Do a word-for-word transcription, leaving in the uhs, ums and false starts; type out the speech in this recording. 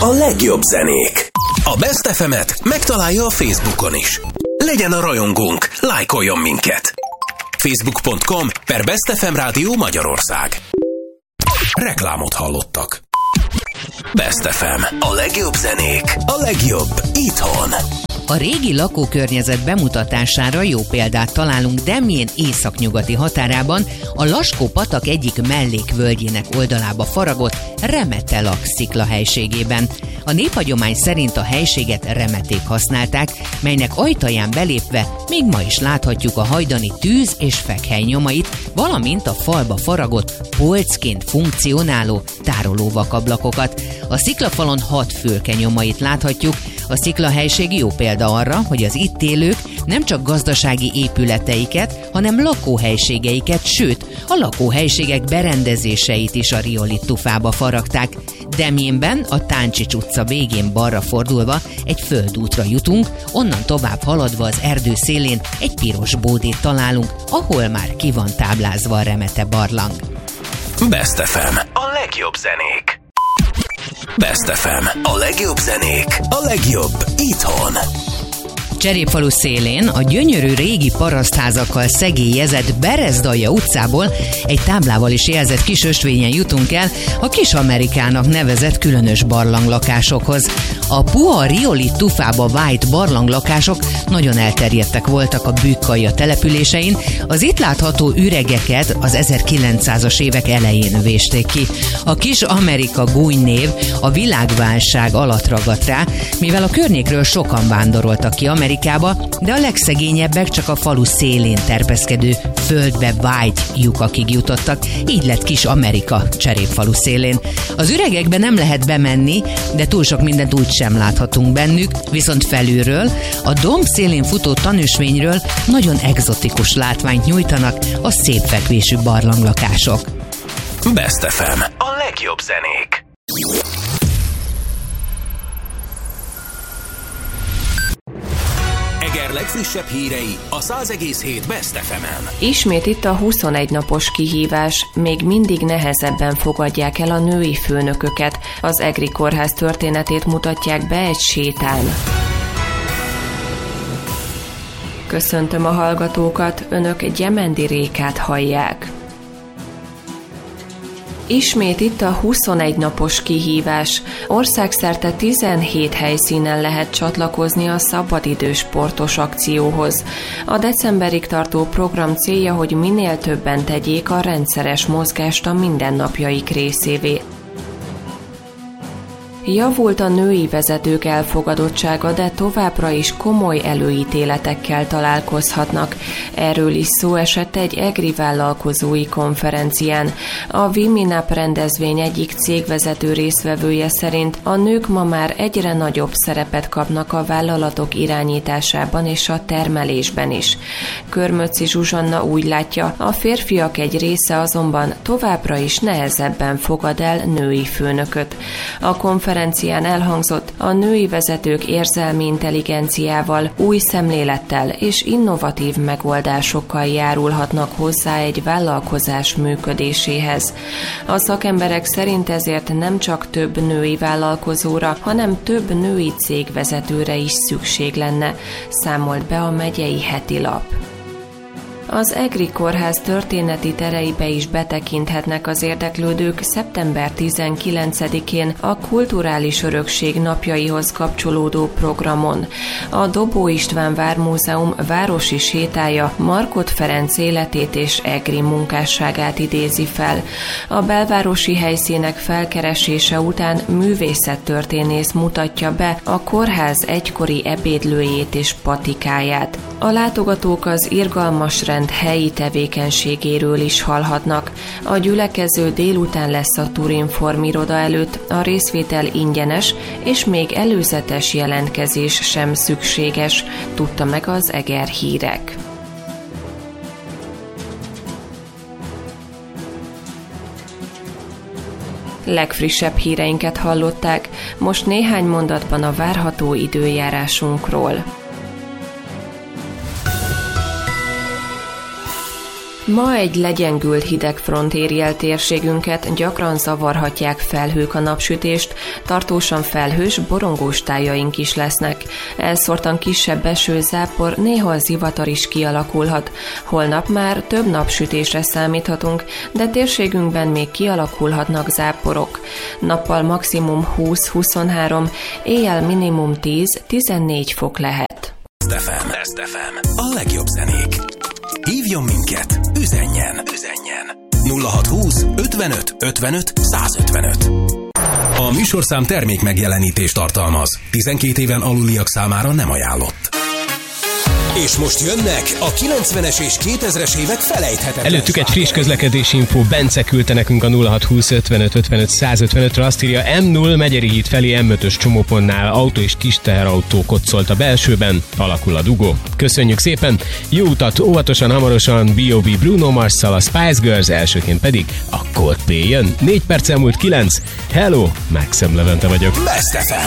a legjobb zenék. A Best ef emet megtalálja a Facebookon is. Legyen a rajongónk, lájkoljon minket. facebook pont com per Best ef em Rádió Magyarország. Reklámot hallottak. Best ef em, a legjobb zenék, a legjobb itthon. A régi lakókörnyezet bemutatására jó példát találunk Demjén északnyugati határában, a Laskó-patak egyik mellékvölgyének oldalába faragott Remetelak sziklahelyiségében. A néphagyomány szerint a helységet remeték használták, melynek ajtaján belépve még ma is láthatjuk a hajdani tűz- és fekhely nyomait, valamint a falba faragott, polcként funkcionáló tárolóvakablakokat. A sziklafalon hat fülke nyomait láthatjuk. A sziklahelység jó példa arra, hogy az itt élők nem csak gazdasági épületeiket, hanem lakóhelységeiket, sőt, a lakóhelységek berendezéseit is a riolit tufába faragták. Demjénben, a Táncsics utca végén balra fordulva egy földútra jutunk, onnan tovább haladva az erdő szélén egy piros bódét találunk, ahol már ki van táblázva a Remete barlang. Best ef em, a legjobb zenék. Best ef em, a legjobb zenék, a legjobb itthon. Cserépfalu szélén, a gyönyörű régi parasztházakkal szegélyezett Berezdalja utcából egy táblával is jelzett kis ösvényen jutunk el a Kis Amerikának nevezett különös barlanglakásokhoz. A puha riolit tufába vájt barlanglakások nagyon elterjedtek voltak a Bükkalja településein, az itt látható üregeket az ezerkilencszázas évek elején vésték ki. A Kis Amerika gúnynév a világválság alatt ragadt rá, mivel a környékről sokan vándoroltak ki Amerikába, de a legszegényebbek csak a falu szélén terpeszkedő földbe vájt lyukakig jutottak, így lett Kis Amerika Cserépfalu szélén. Az üregekbe nem lehet bemenni, de túl sok mindent úgy sem láthatunk bennük, viszont felülről, a domb szélén futó tanösvényről nagyon egzotikus látványt nyújtanak a szép fekvésű barlanglakások. Best ef em, a legjobb zenék. Eger legfrissebb hírei a száz egész hét Best ef emen. Ismét itt a huszonegy napos kihívás, még mindig nehezebben fogadják el a női főnököket. Az Egri Kórház történetét mutatják be egy sétán. Köszöntöm a hallgatókat, önök Gyemendi Rékát hallják. Ismét itt a huszonegy napos kihívás. Országszerte tizenhét helyszínen lehet csatlakozni a szabadidős sportos akcióhoz. A decemberig tartó program célja, hogy minél többen tegyék a rendszeres mozgást a mindennapjaik részévé. Javult a női vezetők elfogadottsága, de továbbra is komoly előítéletekkel találkozhatnak. Erről is szó esett egy egri vállalkozói konferencián. A Women Up rendezvény egyik cégvezető résztvevője szerint a nők ma már egyre nagyobb szerepet kapnak a vállalatok irányításában és a termelésben is. Körmöczi Zsuzsanna úgy látja, a férfiak egy része azonban továbbra is nehezebben fogad el női főnököt. A konferencián konferencián elhangzott, a női vezetők érzelmi intelligenciával, új szemlélettel és innovatív megoldásokkal járulhatnak hozzá egy vállalkozás működéséhez. A szakemberek szerint ezért nem csak több női vállalkozóra, hanem több női cégvezetőre is szükség lenne, számolt be a megyei heti lap. Az Egri Kórház történeti tereibe is betekinthetnek az érdeklődők szeptember tizenkilencedikén a Kulturális Örökség napjaihoz kapcsolódó programon. A Dobó István Vármúzeum városi sétája Markhot Ferenc életét és egri munkásságát idézi fel. A belvárosi helyszínek felkeresése után művészettörténész mutatja be a kórház egykori ebédlőjét és patikáját. A látogatók az irgalmas rend helyi tevékenységéről is hallhatnak. A gyülekező délután lesz a Turinform iroda előtt, a részvétel ingyenes, és még előzetes jelentkezés sem szükséges, tudta meg az Eger Hírek. Legfrissebb híreinket hallották, most néhány mondatban a várható időjárásunkról. Ma egy legyengült hidegfront éri el térségünket, gyakran zavarhatják felhők a napsütést, tartósan felhős, borongós tájaink is lesznek. Elszórtan kisebb esőzápor, néha zivatar is kialakulhat. Holnap már több napsütésre számíthatunk, de térségünkben még kialakulhatnak záporok. Nappal maximum húsz-huszonhárom, éjjel minimum tíz-tizennégy fok lehet. Best ef em. Best ef em. A legjobb zenék. Hívjon minket, üzenjen, üzenjen. nulla hatszázhúsz ötvenöt ötvenöt százötvenöt. A műsorszám termék megjelenítést tartalmaz. tizenkét éven aluliak számára nem ajánlott. És most jönnek a kilencvenes és kétezres évek felejthetetlen. Előttük egy friss közlekedési info. Bence küldte nekünk a nulla hatszázhúsz ötvenöt ötvenöt százötvenötre, azt írja: em nulla Megyeri híd felé em ötös csomópontnál autó és kis teherautó koccolt a belsőben, alakul a dugó. Köszönjük szépen, jó utat, óvatosan, hamarosan bé o bé Bruno Mars-szal, a Spice Girls, elsőként pedig a Coldplay jön. négy perc elmúlt kilenc. Hello, Maxim Levente vagyok. Best ef em.